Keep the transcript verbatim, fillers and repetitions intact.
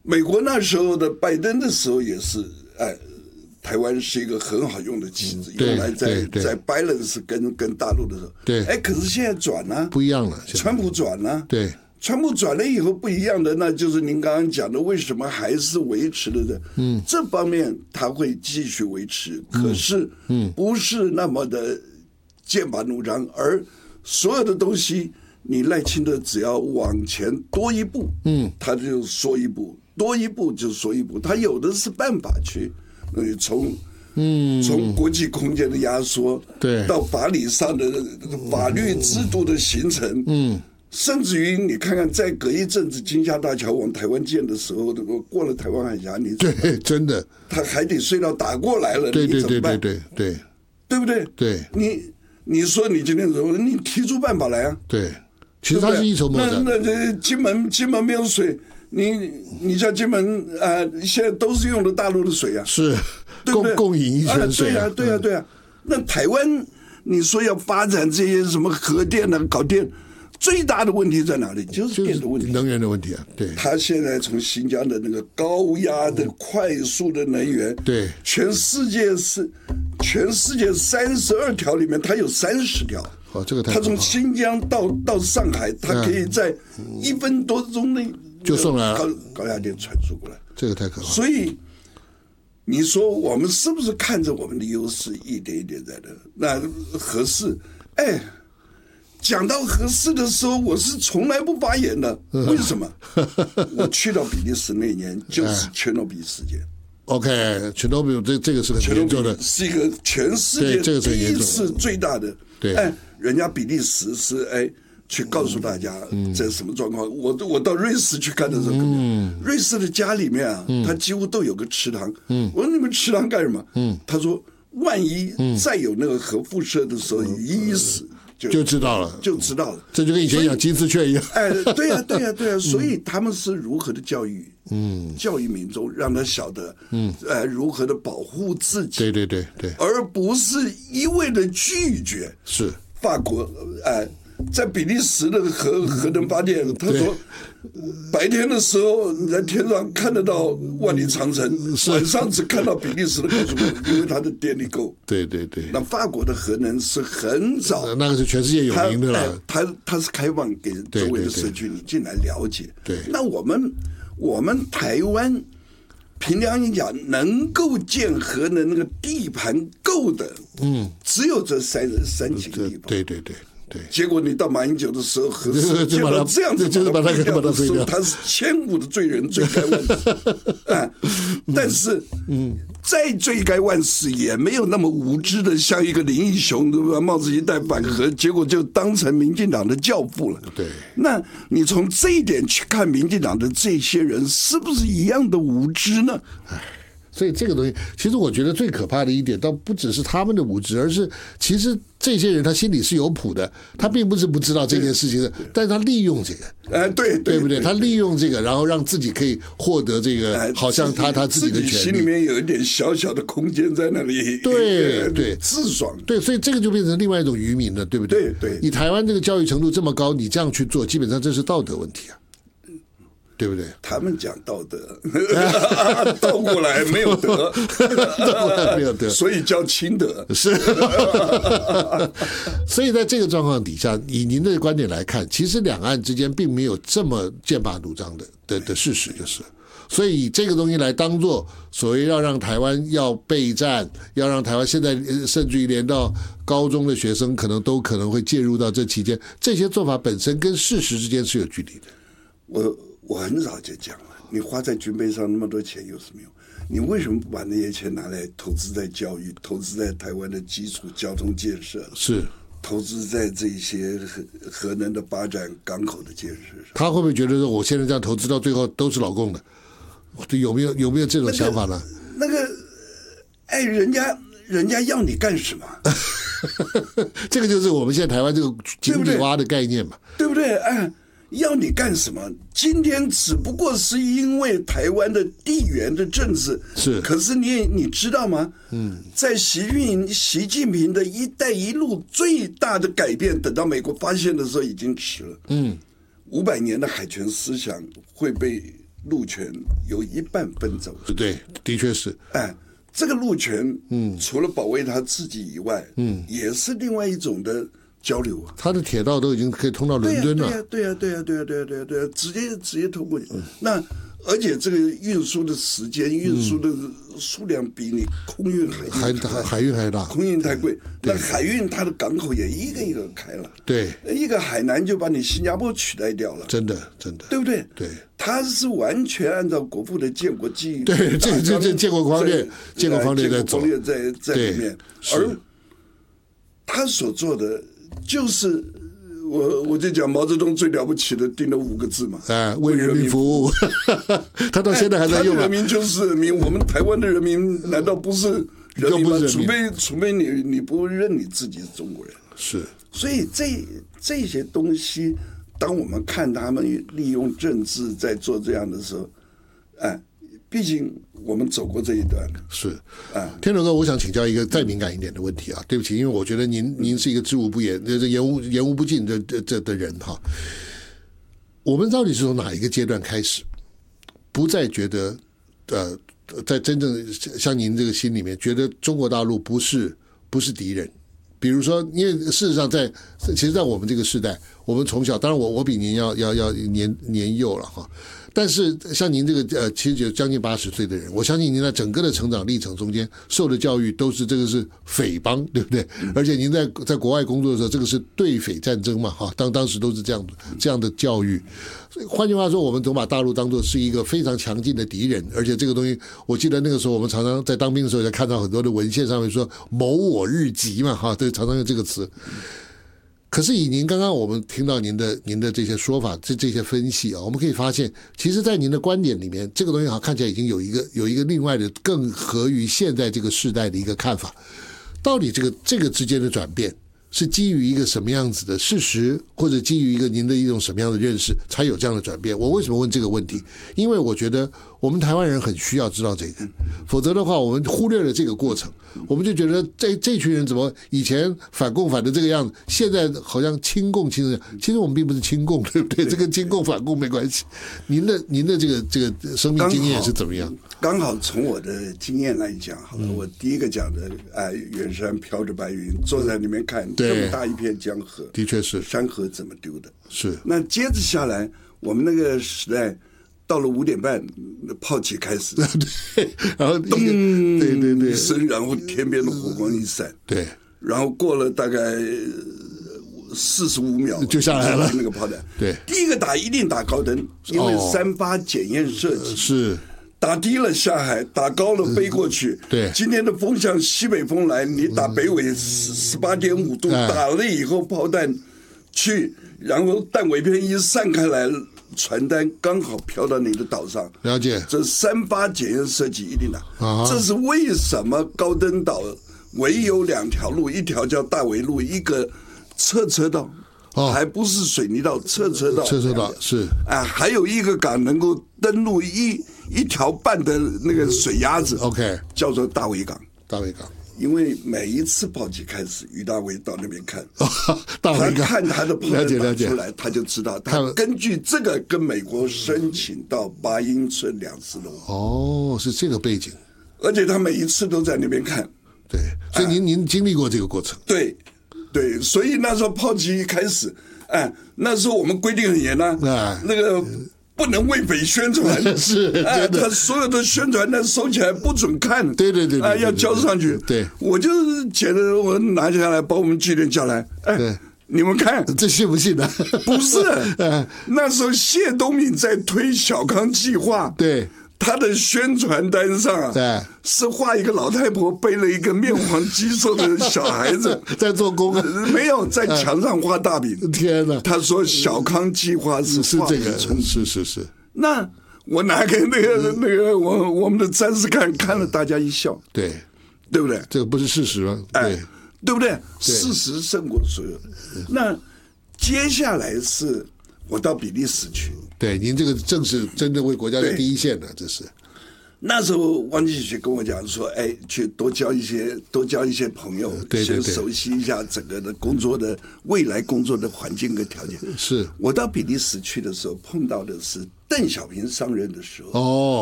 美国那时候的拜登的时候也是，哎，台湾是一个很好用的棋子， 嗯、 用来在在 balance 跟跟大陆的时候， 对， 哎，可是现在转了、啊， 不一样了， 川普转了、啊， 对。 川普转了以后不一样的，那就是您刚刚讲的，为什么还是维持了的？嗯，这方面他会继续维持，可是嗯，不是那么的剑拔弩张，而所有的东西，你赖清德只要往前多一步，嗯，他就说一步，多一步就说一步，他有的是办法去，呃，从。嗯，从国际空间的压缩， 对， 到法理上的法律制度的形成，嗯，甚至于你看看，在隔一阵子金厦大桥往台湾建的时候，过了台湾海峡，你对，真的， 他海底隧道打过来了， 对对对对对对，对不对？ 对， 你你说你今天怎么，你提出办法来啊？ 对，其实他是一筹莫展。 那那金门金门没有水。你你像金门啊、呃，现在都是用的大陆的水啊， 是共共饮一泉水啊，对啊，对啊，对啊。那台湾你说要发展这些什么核电啊、搞电，最大的问题在哪里？就是电的问题， 能源的问题啊。对， 他现在从新疆的那个高压的、快速的能源， 对， 全世界是全世界三十二条里面，它有三十条。 哦，这个太他从新疆到到上海，他可以在一分多钟内。 就送来了高高压电传输过来， 这个太可怕。 所以你说我们是不是看着我们的优势一点一点在那？那核四，哎，讲到核四的时候，我是从来不发言的。为什么？我去到比利时那年就是切诺比事件。 OK， 切诺比这这个是很严重的， 是一个全世界第一次最大的。 对， 哎，人家比利时是哎。去告诉大家这是什么状况。我我到瑞士去看的时候，嗯、瑞士的家里面啊，他几乎都有个池塘。嗯、我说你们池塘干什么？嗯、他说万一再有那个核辐射的时候，一死就就知道了， 就知道了。 这就跟以前养金丝雀一样。 哎，对呀、啊，对呀、啊，对呀、啊。所以他们是如何的教育，嗯，教育民众，让他晓得，嗯，呃，如何的保护自己。 对对对对， 而不是一味的拒绝。 是法国，哎。在比利时的核核能发电，他说白天的时候你在天上看得到万里长城，晚上只看到比利时的高速公路，因为它的电力够。 对对对。 那法国的核能是很早， 那个是全世界有名的了。 它它是开放给周围的社区你进来了解。 对。 那我们我们台湾凭良心讲，能够建核能那个地盘够的，嗯，只有这三三几个地方。 对对对。对， 结果你到马英九的时候，核四建到这样子把它废掉的时候，他是千古的罪人，罪该万死。啊，但是，嗯，再罪该万死也没有那么无知的，像一个林义雄对吧？帽子一戴反核，结果就当成民进党的教父了。 对， 那你从这一点去看民进党的这些人，是不是一样的无知呢？ 唉。所以这个东西，其实我觉得最可怕的一点，倒不只是他们的无知，而是其实这些人他心里是有谱的，他并不是不知道这件事情的，但是他利用这个， 哎，对对不对？他利用这个，然后让自己可以获得这个，好像他他自己的权利， 心里面有一点小小的空间在那里， 对对， 自爽， 对，所以这个就变成另外一种愚民了，对不对？ 对对， 你台湾这个教育程度这么高，你这样去做，基本上这是道德问题啊。对不对？ 他们讲道德，倒过来没有德， 倒过来没有德， 所以叫清德。 是，所以在这个状况底下，以您的观点来看，其实两岸之间并没有这么剑拔弩张的的的事实，就是。所以以这个东西来当做所谓要让台湾要备战，要让台湾现在甚至于连到高中的学生可能都可能会介入到这期间，这些做法本身跟事实之间是有距离的。 我。我很早就讲了，你花在军备上那么多钱有什么用？你为什么不把那些钱拿来投资在教育，投资在台湾的基础交通建设？ 是投资在这些核核能的发展、港口的建设上？ 他会不会觉得说，我现在这样投资到最后都是老共的？有没有有没有这种想法呢？ 那个，那个哎，人家人家要你干什么？ 这个就是我们现在台湾这个井底蛙的概念嘛， 对不对？哎。要你干什么？今天只不过是因为台湾的地缘的政治， 是。 可是你你知道吗？嗯，在习近习近平的一带一路最大的改变，等到美国发现的时候已经迟了。嗯，五百年的海权思想会被路权有一半分走。 对，的确是。 哎，这个路权，嗯，除了保卫他自己以外，嗯，也是另外一种的交流啊。 他的铁道都已经可以通到伦敦了。 对呀、啊，对呀、啊，对呀、啊，对呀、啊，对呀、啊，对呀、啊，直接直接通过去。嗯、那而且这个运输的时间、运输的数量比你空运海运海海运还大， 空运太贵。那海运它的港口也一个一个开了， 对， 一个海南就把你新加坡取代掉了， 真的真的， 对不对？ 对， 它是完全按照国父的建国记忆， 对，这这这建国方略，建国方略在走， 在在里面，而他所做的就是。我我就讲毛泽东最了不起的定了五个字嘛， 哎，为人民服务，他到现在还在用、啊。 人民就是人民，我们台湾的人民难道不是人民吗？除非除非你你不认你自己是中国人。 是， 所以这这些东西，当我们看他们利用政治在做这样的时候，哎。毕竟我们走过这一段， 是啊，天龙哥，我想请教一个再敏感一点的问题啊，对不起，因为我觉得您您是一个知无不言、这言无言无不尽的这这的人哈。我们到底是从哪一个阶段开始，不再觉得呃，在真正像您这个心里面，觉得中国大陆不是不是敌人？比如说，因为事实上在，其实，在我们这个时代，我们从小，当然我我比您要要要年年幼了哈。但是像您这个呃，其实就将近八十岁的人，我相信您在整个的成长历程中间受的教育都是这个是匪帮，对不对？而且您在在国外工作的时候，这个是对匪战争嘛，哈，当当时都是这样这样的教育。换句话说，我们总把大陆当作是一个非常强劲的敌人，而且这个东西，我记得那个时候我们常常在当兵的时候，也看到很多的文献上面说“谋我日急”嘛，哈，对，常常用这个词。可是以您刚刚我们听到您的您的这些说法，这这些分析啊，我们可以发现，其实，在您的观点里面，这个东西好像看起来已经有一个有一个另外的更合于现在这个时代的一个看法。到底这个这个之间的转变是基于一个什么样子的事实，或者基于一个您的一种什么样的认识，才有这样的转变？我为什么问这个问题？因为我觉得我们台湾人很需要知道这个，否则的话，我们忽略了这个过程，我们就觉得这这群人怎么以前反共反的这个样子，现在好像亲共亲的，其实我们并不是亲共，对不对？这跟亲共反共没关系。您的您的这个这个生命经验是怎么样？ 刚好从我的经验来讲，好了，我第一个讲的，哎，远山飘着白云，坐在里面看。这么大一片江河， 的确是山河怎么丢的？ 是。 那接着下来，我们那个时代到了五点半，炮击开始， 对，然后咚，对对对， 一声，然后天边的火光一闪， 对， 然后过了大概四十五秒就下来了， 那个炮弹， 对， 第一个打一定打高灯，因为三八检验设计、 哦、是。 打低了下海，打高了飞过去。 对， 今天的风向西北风来，你打北纬十八点五度，打了以后炮弹去，然后弹尾片一散开来，传单刚好飘到你的岛上。 了解， 这三八检验设计一定打。 啊、 这是为什么高登岛唯有两条路，一条叫大围路，一个侧车道。哦、还不是水泥道，侧车道， 侧车道是啊，还有一个港能够登陆一一条半的那个水鸭子 ，OK， 叫做大围港。 大围港， 因为每一次炮击开始，于大为到那边看， 哦、大围港， 他看他的炮弹打出来， 了解他就知道，他根据这个跟美国申请到八英寸两次楼。 哦，是这个背景， 而且他每一次都在那边看。 对，所以您、啊、您经历过这个过程， 对。对，所以那时候炮击一开始，哎，那时候我们规定很严啊，啊那个不能为匪宣传， 是， 哎，他所有的宣传单收起来不准看， 对对对， 啊，要交上去。 对， 我就是觉得我拿下来，把我们纪律叫来，哎，你们看这信不信呢？ 不是，那时候谢东闵在推小康计划， 对。 他的宣传单上啊， 对， 是画一个老太婆背了一个面黄肌瘦的小孩子在做工啊， 没有在墙上画大饼。 天哪！ 他说小康计划是是这个，是是是。 那我拿给那个那个我我们的战士看，看了大家一笑， 对， 对不对？ 这个不是事实吗？ 对，对不对？事实胜过所有。那接下来是。我到比利时去， 对，您这个正是真的为国家的第一线呢，这是。 那时候汪继许跟我讲说，哎，去多交一些，多交一些朋友， 对对对， 先熟悉一下整个的工作的未来工作的环境跟条件。 是我到比利时去的时候，碰到的是邓小平上任的时候， 哦。